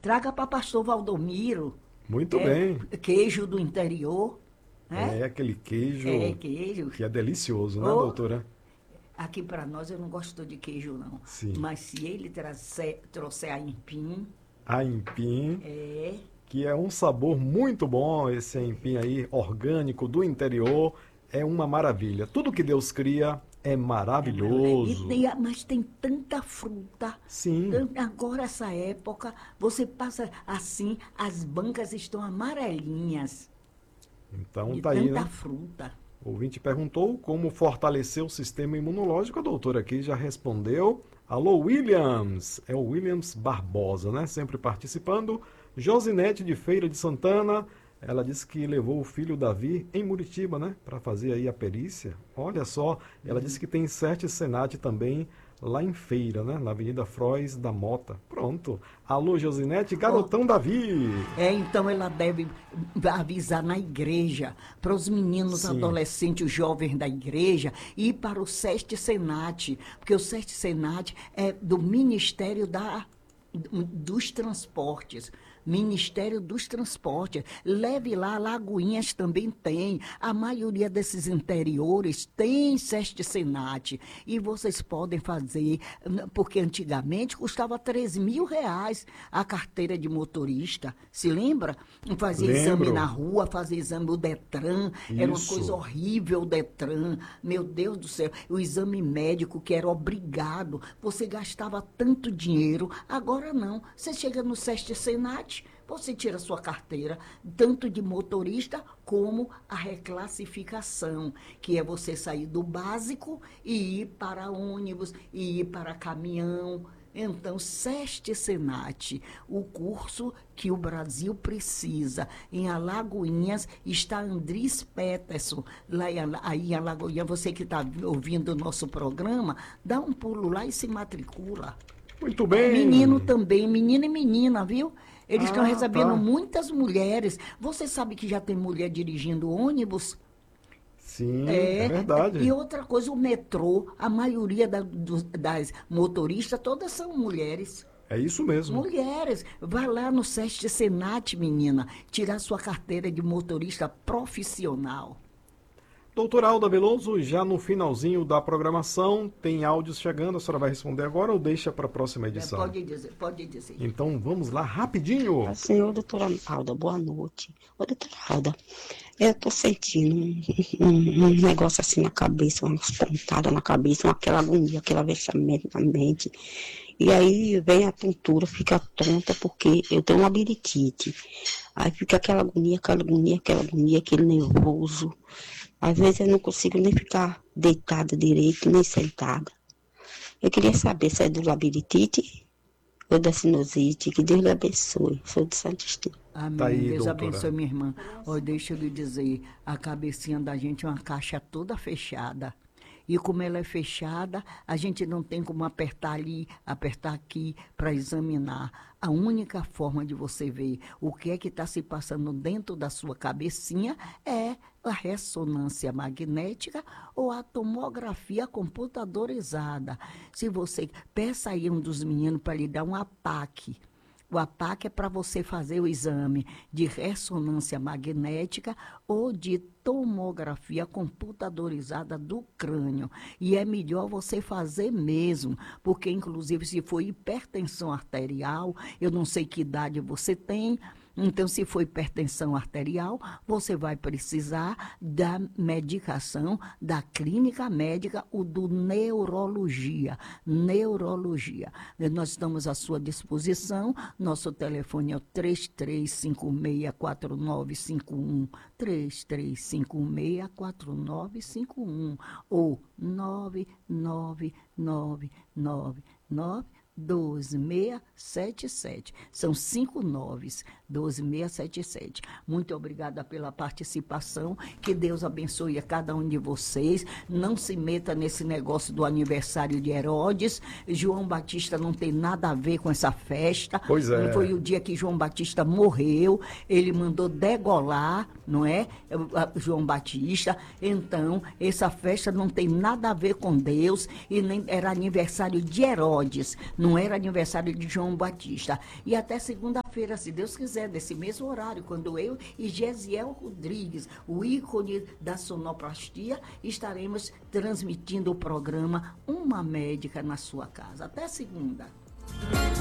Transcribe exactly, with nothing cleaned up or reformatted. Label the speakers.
Speaker 1: Traga para pastor Valdomiro.
Speaker 2: Muito
Speaker 1: é,
Speaker 2: bem.
Speaker 1: Queijo do interior. Né?
Speaker 2: É aquele queijo,
Speaker 1: é, queijo
Speaker 2: que é delicioso, né,
Speaker 1: oh,
Speaker 2: doutora?
Speaker 1: Aqui para nós eu não gosto de queijo, não.
Speaker 2: Sim.
Speaker 1: Mas se ele trazer, trouxer aipim...
Speaker 2: Aipim,
Speaker 1: é,
Speaker 2: que é um sabor muito bom, esse aipim aí, orgânico, do interior, é uma maravilha. Tudo que Deus cria é maravilhoso.
Speaker 1: E tem, mas tem tanta fruta.
Speaker 2: Sim.
Speaker 1: Agora, essa época, você passa assim, as bancas estão amarelinhas.
Speaker 2: Então
Speaker 1: de
Speaker 2: tá aí,
Speaker 1: tanta
Speaker 2: né?
Speaker 1: fruta.
Speaker 2: O ouvinte perguntou como fortalecer o sistema imunológico. A doutora aqui já respondeu. Alô, Williams. É o Williams Barbosa, né? Sempre participando. Josinete de Feira de Santana. Ela disse que levou o filho Davi em Muritiba, né? Para fazer aí a perícia. Olha só. Ela disse que tem sete Senat também lá em Feira, né? Na Avenida Frois da Mota. Pronto. Alô, Josinete, garotão oh, Davi.
Speaker 1: É, então ela deve avisar na igreja, para os meninos, Sim. adolescentes, os jovens da igreja, e para o Seste Senat, porque o Seste Senat é do Ministério da, dos Transportes. Ministério dos Transportes. Leve lá, Lagoinhas também tem. A maioria desses interiores tem Seste Senat. E vocês podem fazer, porque antigamente custava três mil reais a carteira de motorista. Se lembra? Fazia
Speaker 2: Lembro.
Speaker 1: Exame na rua, fazia exame do Detran.
Speaker 2: Isso.
Speaker 1: Era uma coisa horrível o Detran. Meu Deus do céu. O exame médico que era obrigado. Você gastava tanto dinheiro. Agora não. Você chega no Seste Senat, você tira sua carteira, tanto de motorista como a reclassificação, que é você sair do básico e ir para ônibus, e ir para caminhão. Então, Seste Senat, o curso que o Brasil precisa. Em Alagoinhas está Andris Peterson. Lá em, aí em Alagoinhas, você que está ouvindo o nosso programa, dá um pulo lá e se matricula.
Speaker 2: Muito bem.
Speaker 1: Menino também, menino e menina, viu? Eles estão
Speaker 2: ah,
Speaker 1: recebendo
Speaker 2: tá.
Speaker 1: muitas mulheres. Você sabe que já tem mulher dirigindo ônibus?
Speaker 2: Sim, é, é verdade.
Speaker 1: E outra coisa, o metrô, a maioria da, do, das motoristas, todas são mulheres.
Speaker 2: É isso mesmo.
Speaker 1: Mulheres. Vai lá no Seste Senat, menina, tirar sua carteira de motorista profissional.
Speaker 2: Doutora Alda Veloso, já no finalzinho da programação, tem áudios chegando, a senhora vai responder agora ou deixa para a próxima edição?
Speaker 1: É, pode dizer, pode dizer.
Speaker 2: Então vamos lá, rapidinho.
Speaker 3: A senhora, doutora Alda, boa noite. Ô, doutora Alda, eu estou sentindo um, um, um negócio assim na cabeça, umas pontadas na cabeça, aquela agonia, aquela vexamento na mente. E aí vem a tontura, fica tonta, porque eu tenho uma labirintite. Aí fica aquela agonia, aquela agonia, aquela agonia, aquele nervoso. Às vezes eu não consigo nem ficar deitada direito, nem sentada. Eu queria saber se é do labirintite ou da sinusite. Que Deus lhe abençoe. Sou de Santo Estevão.
Speaker 1: Amém.
Speaker 2: Tá aí,
Speaker 1: Deus
Speaker 2: doutora.
Speaker 1: abençoe, minha irmã. Oh, deixa eu lhe dizer, a cabecinha da gente é uma caixa toda fechada. E como ela é fechada, a gente não tem como apertar ali, apertar aqui para examinar. A única forma de você ver o que é que está se passando dentro da sua cabecinha é a ressonância magnética ou a tomografia computadorizada. Se você peça aí um dos meninos para lhe dar um A P A C. O A P A C é para você fazer o exame de ressonância magnética ou de tomografia computadorizada do crânio. E é melhor você fazer mesmo, porque inclusive se for hipertensão arterial, eu não sei que idade você tem, então se for hipertensão arterial, você vai precisar da medicação da clínica médica ou do neurologia. Neurologia. Nós estamos à sua disposição, nosso telefone é o três três cinco seis quatro nove cinco um, três três cinco seis quatro nove cinco um ou nove nove nove nove nove dois seis sete sete. São cinco noves, dois seis sete sete. Muito obrigada pela participação. Que Deus abençoe a cada um de vocês. Não se meta nesse negócio do aniversário de Herodes. João Batista não tem nada a ver com essa festa.
Speaker 2: Pois é.
Speaker 1: Foi o dia que João Batista morreu. Ele mandou degolar, não é? João Batista. Então, essa festa não tem nada a ver com Deus e nem era aniversário de Herodes. Não era aniversário de João Batista. E até segunda-feira, se Deus quiser, desse mesmo horário, quando eu e Gesiel Rodrigues, o ícone da sonoplastia, estaremos transmitindo o programa Uma Médica na Sua Casa. Até segunda.